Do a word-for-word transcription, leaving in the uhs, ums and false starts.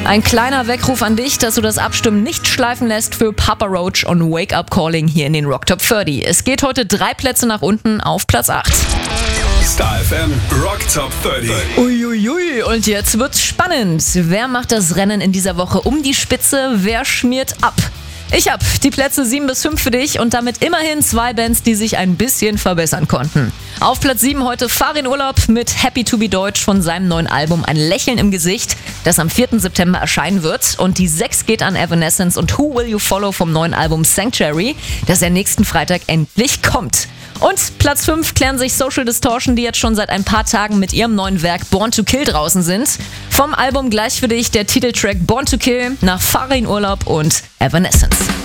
Ein kleiner Weckruf an dich, dass du das Abstimmen nicht schleifen lässt für Papa Roach und Wake Up Calling hier in den Rock Top dreißig. Es geht heute drei Plätze nach unten auf Platz acht. Star F M Rock Top dreißig. Uiuiui, und jetzt wird's spannend. Wer macht das Rennen in dieser Woche um die Spitze? Wer schmiert ab? Ich hab die Plätze sieben bis fünf für dich und damit immerhin zwei Bands, die sich ein bisschen verbessern konnten. Auf Platz sieben heute Farin Urlaub mit Happy to be Deutsch von seinem neuen Album Ein Lächeln im Gesicht, das am vierten September erscheinen wird. Und die sechs geht an Evanescence und Who Will You Follow vom neuen Album Sanctuary, das ja nächsten Freitag endlich kommt. Und Platz fünf klären sich Social Distortion, die jetzt schon seit ein paar Tagen mit ihrem neuen Werk Born to Kill draußen sind. Vom Album gleich für dich der Titeltrack Born to Kill nach Farin Urlaub und Evanescence.